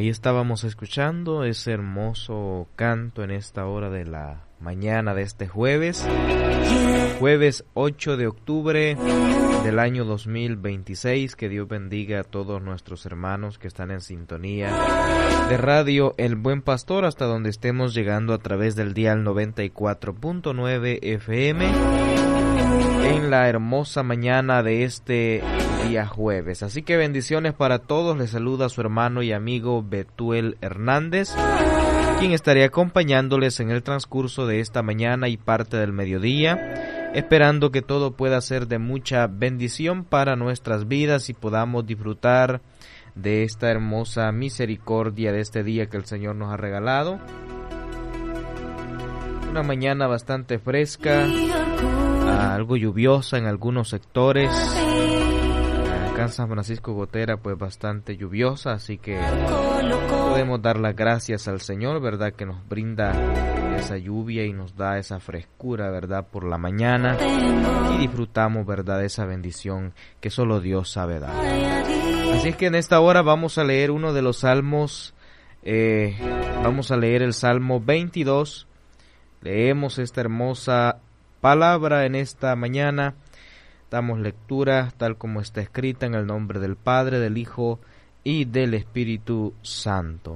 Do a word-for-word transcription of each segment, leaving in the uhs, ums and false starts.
Ahí estábamos escuchando ese hermoso canto en esta hora de la mañana de este jueves, jueves ocho de octubre del año dos mil veintiséis. Que Dios bendiga a todos nuestros hermanos que están en sintonía de Radio El Buen Pastor, hasta donde estemos llegando a través del dial noventa y cuatro punto nueve F M en la hermosa mañana de este día jueves. Así que bendiciones para todos. Les saluda su hermano y amigo Betuel Hernández, quien estaré acompañándoles en el transcurso de esta mañana y parte del mediodía, esperando que todo pueda ser de mucha bendición para nuestras vidas y podamos disfrutar de esta hermosa misericordia de este día que el Señor nos ha regalado. Una mañana bastante fresca, algo lluviosa en algunos sectores. Acá en San Francisco Gotera pues bastante lluviosa, así que podemos dar las gracias al Señor, ¿verdad? Que nos brinda esa lluvia y nos da esa frescura, ¿verdad? Por la mañana, y disfrutamos, ¿verdad? De esa bendición que solo Dios sabe dar. Así es que en esta hora vamos a leer uno de los salmos, eh, vamos a leer el Salmo veintidós. Leemos esta hermosa palabra en esta mañana. Damos lectura tal como está escrita en el nombre del Padre, del Hijo y del Espíritu Santo.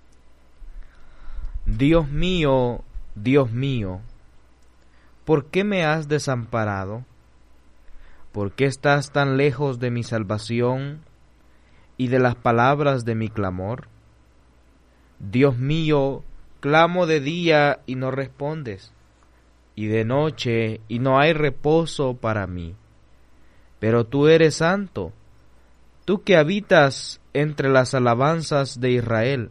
Dios mío, Dios mío, ¿por qué me has desamparado? ¿Por qué estás tan lejos de mi salvación y de las palabras de mi clamor? Dios mío, clamo de día y no respondes, y de noche y no hay reposo para mí. Pero tú eres santo, tú que habitas entre las alabanzas de Israel.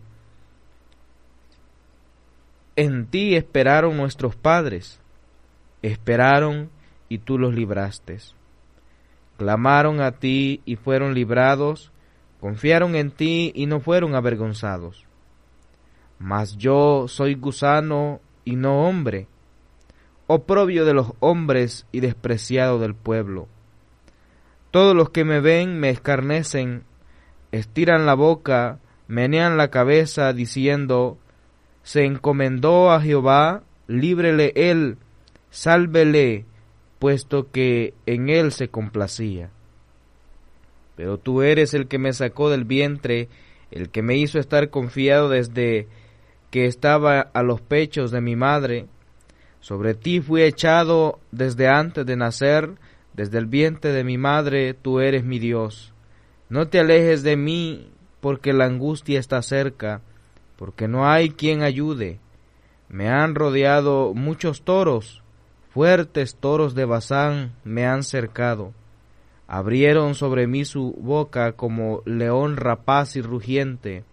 En ti esperaron nuestros padres, esperaron y tú los libraste. Clamaron a ti y fueron librados, confiaron en ti y no fueron avergonzados. Mas yo soy gusano y no hombre, oprobio de los hombres y despreciado del pueblo. Todos los que me ven me escarnecen, estiran la boca, menean la cabeza, diciendo: se encomendó a Jehová, líbrele él, sálvele, puesto que en él se complacía. Pero tú eres el que me sacó del vientre, el que me hizo estar confiado desde que estaba a los pechos de mi madre. Sobre ti fui echado desde antes de nacer, desde el vientre de mi madre tú eres mi Dios. No te alejes de mí, porque la angustia está cerca, porque no hay quien ayude. Me han rodeado muchos toros, fuertes toros de Basán me han cercado. Abrieron sobre mí su boca como león rapaz y rugiente.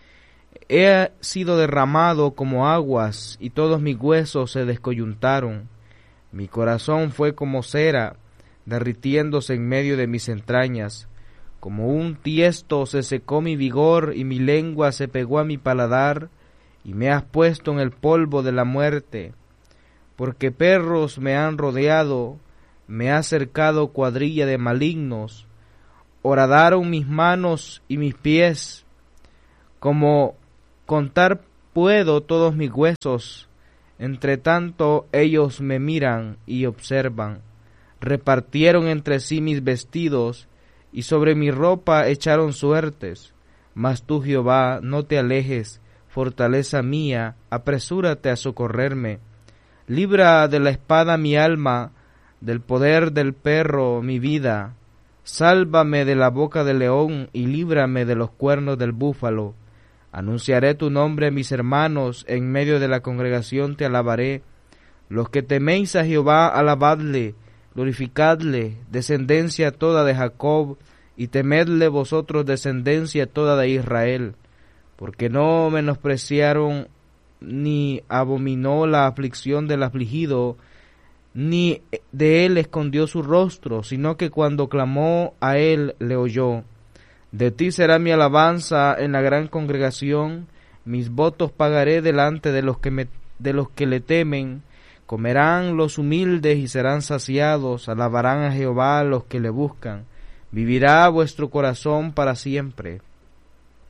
He sido derramado como aguas, y todos mis huesos se descoyuntaron. Mi corazón fue como cera, derritiéndose en medio de mis entrañas. Como un tiesto se secó mi vigor, y mi lengua se pegó a mi paladar, y me has puesto en el polvo de la muerte. Porque perros me han rodeado, me ha cercado cuadrilla de malignos. Horadaron mis manos y mis pies, como contar puedo todos mis huesos. Entre tanto ellos me miran y observan. Repartieron entre sí mis vestidos, y sobre mi ropa echaron suertes. Mas tú, Jehová, no te alejes, fortaleza mía, apresúrate a socorrerme. Libra de la espada mi alma, del poder del perro mi vida. Sálvame de la boca del león, y líbrame de los cuernos del búfalo. Anunciaré tu nombre a mis hermanos, en medio de la congregación te alabaré. Los que teméis a Jehová, alabadle, glorificadle, descendencia toda de Jacob, y temedle vosotros, descendencia toda de Israel. Porque no menospreciaron ni abominó la aflicción del afligido, ni de él escondió su rostro, sino que cuando clamó a él le oyó. De ti será mi alabanza en la gran congregación, mis votos pagaré delante de los que me, de los que le temen. Comerán los humildes y serán saciados, alabarán a Jehová los que le buscan. Vivirá vuestro corazón para siempre.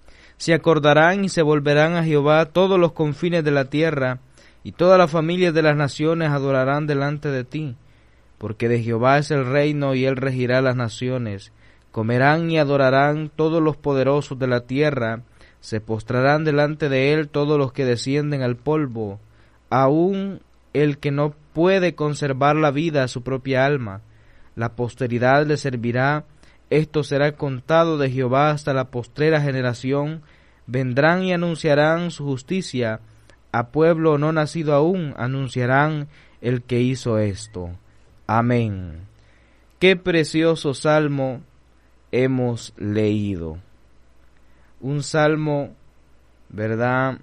Se acordarán y se volverán a Jehová todos los confines de la tierra, y todas las familias de las naciones adorarán delante de ti. Porque de Jehová es el reino, y él regirá las naciones. Comerán y adorarán todos los poderosos de la tierra, se postrarán delante de él todos los que descienden al polvo, aun el que no puede conservar la vida a su propia alma. La posteridad le servirá, esto será contado de Jehová hasta la postrera generación. Vendrán y anunciarán su justicia, a pueblo no nacido aún anunciarán el que hizo esto. Amén. Qué precioso salmo hemos leído. Un salmo, ¿verdad?,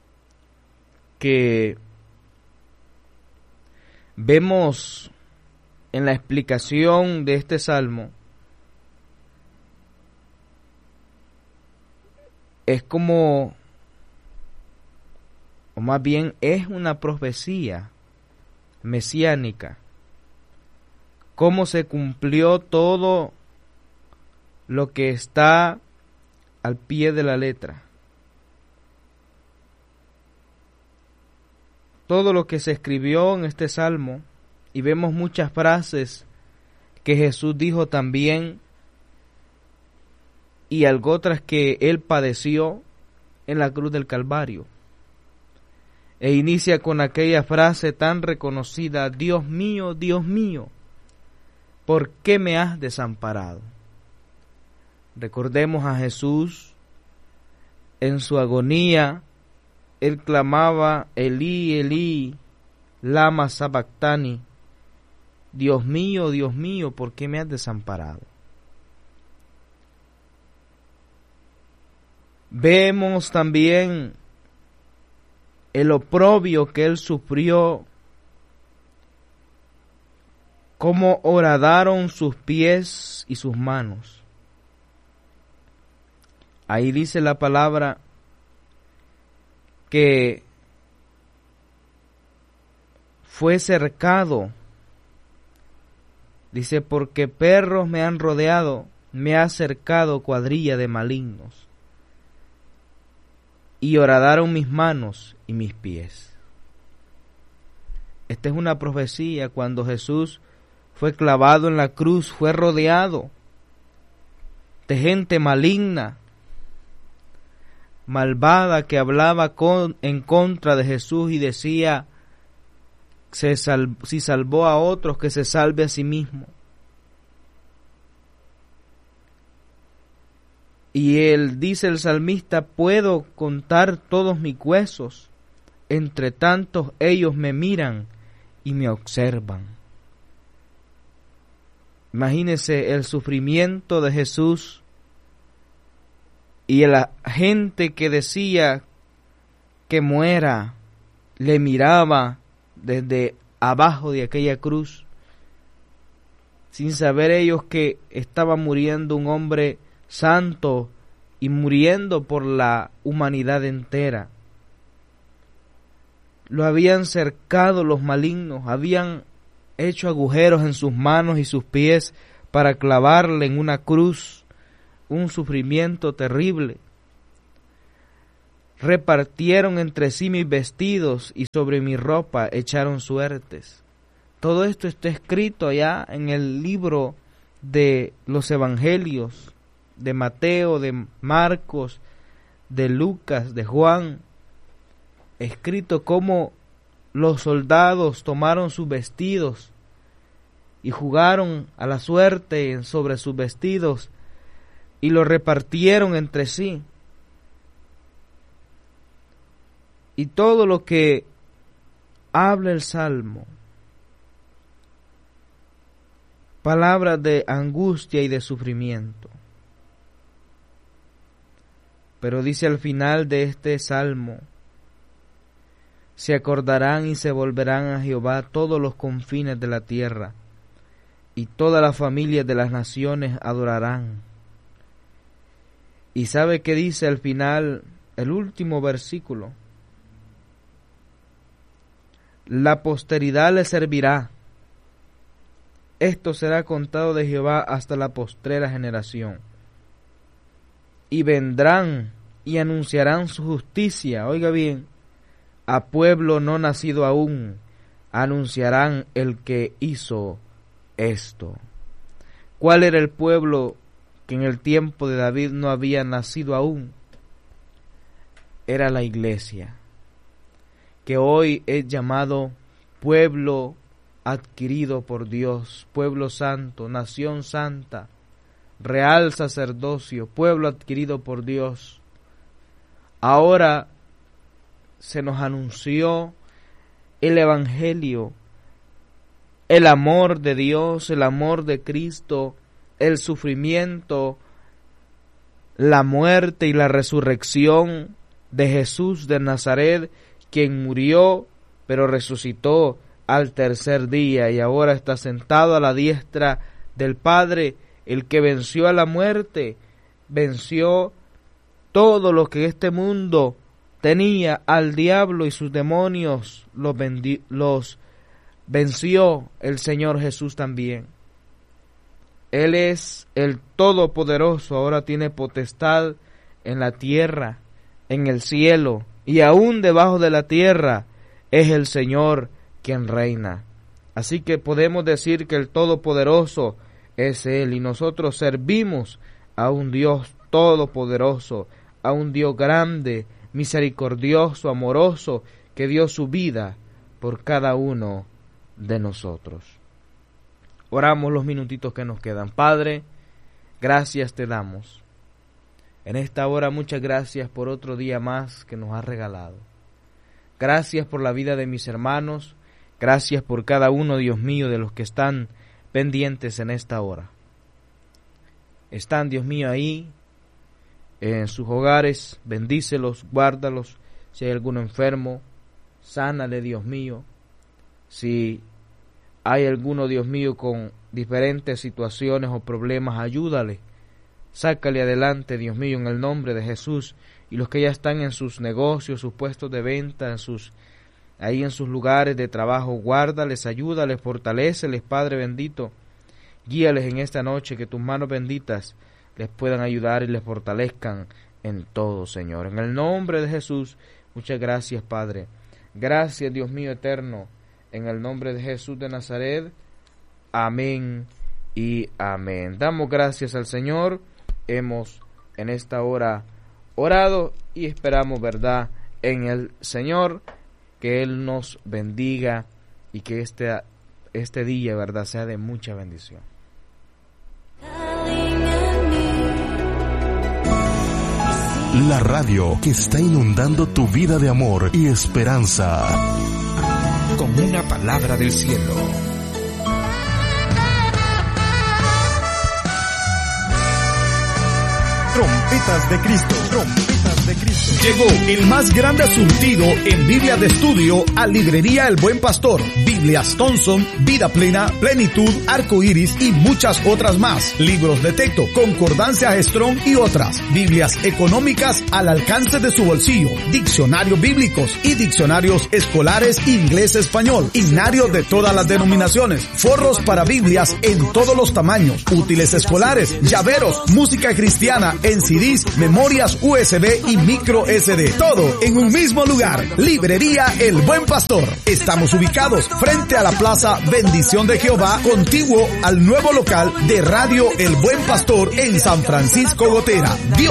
que vemos en la explicación de este salmo, es como, o más bien es una profecía mesiánica, cómo se cumplió todo lo que está al pie de la letra. Todo lo que se escribió en este salmo, y vemos muchas frases que Jesús dijo también, y algo otras que él padeció en la cruz del Calvario. E inicia con aquella frase tan reconocida: Dios mío, Dios mío, ¿por qué me has desamparado? Recordemos a Jesús en su agonía. Él clamaba: Elí, Elí, lama sabactani. Dios mío, Dios mío, ¿por qué me has desamparado? Vemos también el oprobio que él sufrió, cómo horadaron sus pies y sus manos. Ahí dice la palabra que fue cercado. Dice: porque perros me han rodeado, me ha cercado cuadrilla de malignos, y horadaron mis manos y mis pies. Esta es una profecía. Cuando Jesús fue clavado en la cruz, fue rodeado de gente maligna, malvada, que hablaba con, en contra de Jesús y decía: se sal, si salvó a otros, que se salve a sí mismo. Y él dice, el salmista: puedo contar todos mis huesos, entre tantos ellos me miran y me observan. Imagínese el sufrimiento de Jesús y la gente que decía que muera, le miraba desde abajo de aquella cruz, sin saber ellos que estaba muriendo un hombre santo y muriendo por la humanidad entera. Lo habían cercado los malignos, habían hecho agujeros en sus manos y sus pies para clavarle en una cruz, un sufrimiento terrible. Repartieron entre sí mis vestidos y sobre mi ropa echaron suertes. Todo esto está escrito allá en el libro de los evangelios, de Mateo, de Marcos, de Lucas, de Juan, escrito cómo los soldados tomaron sus vestidos y jugaron a la suerte sobre sus vestidos y los repartieron entre sí. Y todo lo que habla el Salmo, palabras de angustia y de sufrimiento. Pero dice al final de este Salmo: se acordarán y se volverán a Jehová todos los confines de la tierra, y todas las familias de las naciones adorarán. ¿Y sabe qué dice al final, el último versículo? La posteridad le servirá. Esto será contado de Jehová hasta la postrera generación. Y vendrán y anunciarán su justicia. Oiga bien, a pueblo no nacido aún anunciarán el que hizo esto. ¿Cuál era el pueblo que en el tiempo de David no había nacido aún? Era la iglesia, que hoy es llamado pueblo adquirido por Dios, pueblo santo, nación santa, real sacerdocio, pueblo adquirido por Dios. Ahora se nos anunció el evangelio, el amor de Dios, el amor de Cristo, el sufrimiento, la muerte y la resurrección de Jesús de Nazaret, quien murió pero resucitó al tercer día y ahora está sentado a la diestra del Padre, el que venció a la muerte, venció todo lo que este mundo tenía, al diablo y sus demonios, los, bendi- los venció el Señor Jesús también. Él es el Todopoderoso, ahora tiene potestad en la tierra, en el cielo y aún debajo de la tierra. Es el Señor quien reina. Así que podemos decir que el Todopoderoso es Él y nosotros servimos a un Dios todopoderoso, a un Dios grande, misericordioso, amoroso, que dio su vida por cada uno de nosotros. Oramos los minutitos que nos quedan. Padre, gracias te damos. En esta hora muchas gracias por otro día más que nos has regalado. Gracias por la vida de mis hermanos. Gracias por cada uno, Dios mío, de los que están pendientes en esta hora. Están, Dios mío, ahí en sus hogares. Bendícelos, guárdalos. Si hay alguno enfermo, sánale, Dios mío. Si hay alguno, Dios mío, con diferentes situaciones o problemas, ayúdale. Sácale adelante, Dios mío, en el nombre de Jesús. Y los que ya están en sus negocios, sus puestos de venta, en sus, ahí en sus lugares de trabajo, guárdales, ayúdales, fortaléceles, Padre bendito. Guíales en esta noche, que tus manos benditas les puedan ayudar y les fortalezcan en todo, Señor. En el nombre de Jesús, muchas gracias, Padre. Gracias, Dios mío eterno. En el nombre de Jesús de Nazaret. Amén y amén. Damos gracias al Señor. Hemos en esta hora orado y esperamos, verdad, en el Señor, que Él nos bendiga y que este, este día, verdad, sea de mucha bendición. La radio que está inundando tu vida de amor y esperanza. Con una palabra del cielo. Trompetas de Cristo. Trompetas de Cristo. Llegó el más grande surtido en Biblia de estudio a Librería El Buen Pastor. Biblias Thompson, Vida Plena, Plenitud, Arco Iris y muchas otras más. Libros de texto, Concordancia Strong y otras. Biblias económicas al alcance de su bolsillo. Diccionarios bíblicos y diccionarios escolares inglés-español. Himnarios de todas las denominaciones. Forros para Biblias en todos los tamaños. Útiles escolares, llaveros, música cristiana en C Ds, memorias U S B y micro S D. Todo en un mismo lugar. Librería El Buen Pastor. Estamos ubicados frente a la Plaza Bendición de Jehová, contiguo al nuevo local de Radio El Buen Pastor en San Francisco Gotera. Dios